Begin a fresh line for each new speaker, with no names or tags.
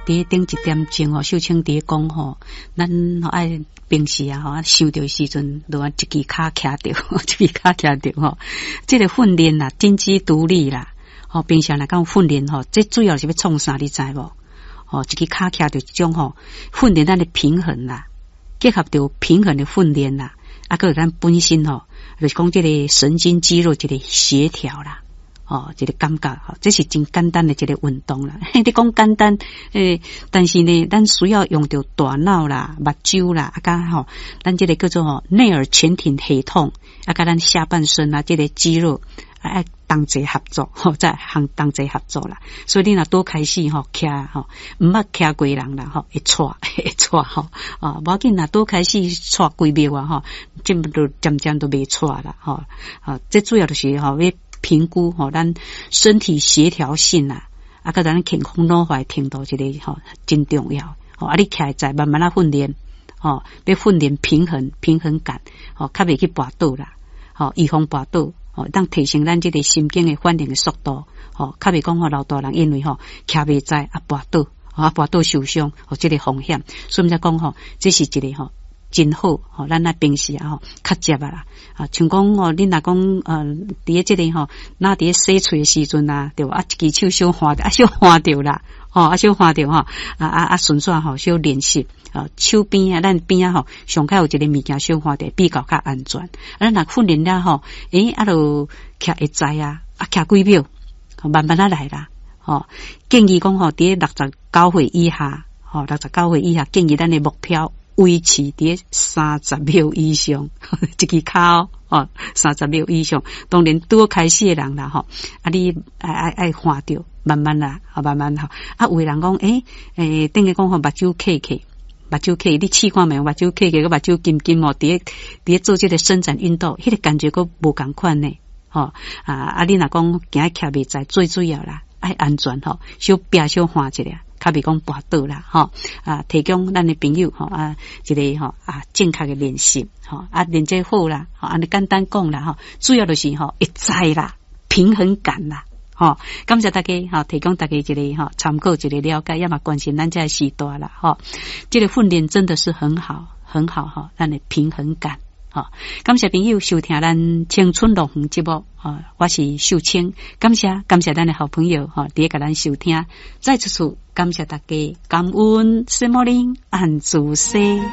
伫顶一点钟吼，秀清伫讲吼，咱爱平时啊吼，想着时阵，就一支骹徛着，一支骹徛着吼。这个训练啦，真知独立啦，吼，平常来讲训练吼，这主要是要创啥，你知无？吼，一支骹徛着这种吼，训练咱的平衡啦，结合着平衡的训练啦，啊，个咱本身吼，就是讲这个神经肌肉这个协调啦。哦，这个感觉哈，这是真简单的这个运动啦。你讲简单，但是呢，咱需要用到大脑啦、目睭啦，啊，甲吼，咱这个叫做内耳前庭系统，啊，甲咱下半身啊，这个肌肉啊，同齐合作，吼，再同齐合作啦。所以你若多开始吼，徛吼，毋捌徛过人啦，吼，会错吼，啊，无要紧啦，多开始错几秒啊，吼，渐渐都袂错啦，吼，啊，这主要就是吼要评估吼，咱身体协调性啊，啊，甲咱健康老化程度这个吼真重要。吼，啊，你起来再慢慢训练，吼，要训练平衡感，吼，较袂去跋倒啦，吼，预防跋倒，吼，当提升咱这个心经的反应的速度，吼，较袂讲吼老大人因为吼徛袂在啊跋倒，啊跋倒受伤，吼，这个风险，所以才讲吼，这是一个吼。真好，吼，咱那平时啊，吼，较接啊啦，啊，像讲哦，恁若讲伫这个吼，那伫洗喙的时阵啊，对吧？啊，一支手小换着，啊，小换着啦，哦，啊，小换着吼，顺续吼，小练习，手边啊，咱边啊吼，上开有一个物件小换着，比较较安全。啊，咱若训练了吼，啊，就徛会知啊，啊，徛几秒，慢慢啊来啦，吼，建议讲吼，伫69岁以下，吼，69岁以下，建议咱的目标。维持伫30秒以上，一支骹哦，30秒以上。当然拄开始的人啦，吼，啊你爱换着，慢慢啦，慢慢吼。啊，有的人讲，等于讲吼，目睭刻，你试看没有？目睭刻，个目睭金哦，伫做这个伸展运动，迄个感觉佫无共款呢，吼啊！你若讲行徛袂在，最主要啦，爱安全吼，小拼小换一下。较袂讲跋倒啦，吼啊，提供咱的朋友吼啊，一个吼啊正确的练习，吼啊练这好啦，吼安尼简单讲啦，吼主要就是吼会知啦，平衡感啦，吼感谢大家吼提供大家一个吼参考一个了解，也嘛关心咱这时代啦，吼这个训练真的是很好吼，咱的平衡感。好，感谢朋友收听咱青春乐园节目啊，我是秀清，感谢咱的好朋友哈，第一个咱收听，再次感谢大家，感恩圣母灵安主世。